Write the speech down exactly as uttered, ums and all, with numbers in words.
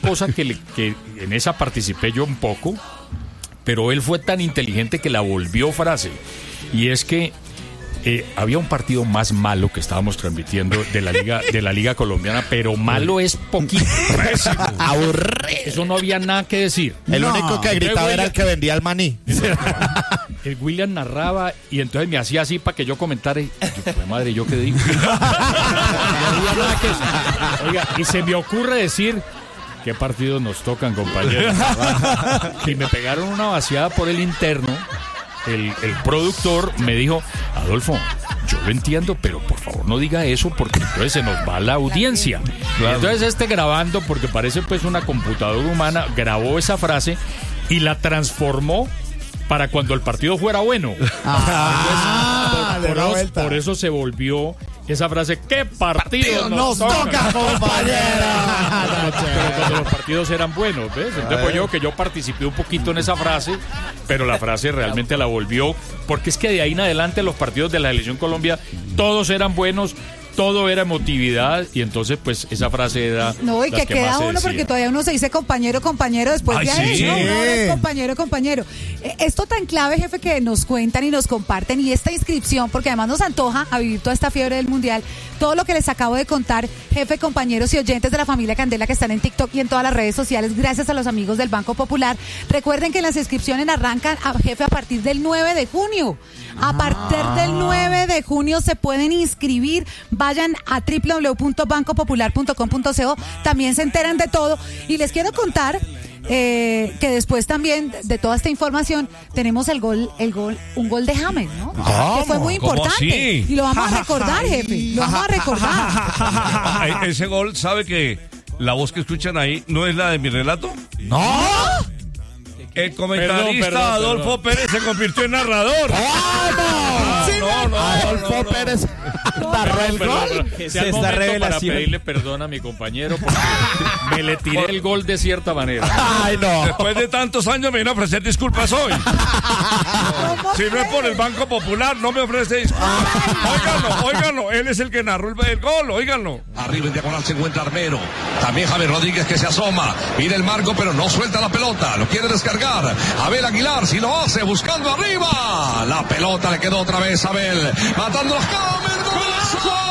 cosa que, le, que en esa participé yo un poco, pero él fue tan inteligente que la volvió frase. Y es que eh, había un partido más malo que estábamos transmitiendo de la liga de la liga colombiana, pero malo es poquito. Aburrido. Eso no había nada que decir. El No. único que gritaba era el que vendía el maní. El William narraba y entonces me hacía así para que yo comentara. Y yo, pues, madre, ¿yo qué digo? No había nada que decir. Oiga, y se me ocurre decir, ¿qué partidos nos tocan, compañeros? Y me pegaron una vaciada por el interno. El, el productor me dijo, Adolfo, yo lo entiendo, pero por favor no diga eso porque entonces se nos va la audiencia. Claro. Entonces este grabando, porque parece pues una computadora humana, grabó esa frase y la transformó para cuando el partido fuera bueno. Ah, entonces, por, por, eso, por eso se volvió esa frase, ¿qué partido, partido nos, nos toca, compañera? Pero cuando los partidos eran buenos, ¿ves? Entonces pues yo que yo participé un poquito en esa frase, pero la frase realmente la volvió, porque es que de ahí en adelante los partidos de la Selección Colombia, todos eran buenos, todo era emotividad, y entonces pues esa frase era no, y que, que queda uno decía. Porque todavía uno se dice compañero, compañero después Ay, de sí. eso, ¿no? Uno es compañero, compañero. Eh, esto tan clave, jefe, que nos cuentan y nos comparten, y esta inscripción, porque además nos antoja a vivir toda esta fiebre del mundial, todo lo que les acabo de contar, jefe, compañeros y oyentes de la familia Candela que están en TikTok y en todas las redes sociales, gracias a los amigos del Banco Popular. Recuerden que las inscripciones arrancan, a, jefe, a partir del nueve de junio. A partir del nueve de junio se pueden inscribir. Vayan a doble u doble u doble u punto banco popular punto com punto co. También se enteran de todo. Y les quiero contar eh, que después también de toda esta información tenemos el gol, el gol, un gol de James, ¿no? ¿Cómo? Que fue muy importante. Y lo vamos a recordar, jefe. Lo vamos a recordar. Ese gol, ¿sabe que la voz que escuchan ahí no es la de mi relato? ¡No! El comentarista Perdón, perdón, Adolfo perdón. Pérez se convirtió en narrador. ¡Vamos! No, no, Adolfo no, no. Pérez narró el Perdón, gol. perdón. ¿Qué es Sea el esta momento revelación? para pedirle perdón a mi compañero porque me le tiré el gol de cierta manera. Ay, no. Después de tantos años me vino a ofrecer disculpas hoy. Si no es por el Banco Popular, no me ofrece disculpas. Óiganlo, óiganlo. Él es el que narró el, el gol, óiganlo. Arriba en diagonal se encuentra Armero. También Javier Rodríguez que se asoma. Mira el marco, pero no suelta la pelota. Lo quiere descargar. Abel Aguilar, si lo hace, buscando arriba. La pelota le quedó otra vez a Abel. Matando los James. ¡Golazo!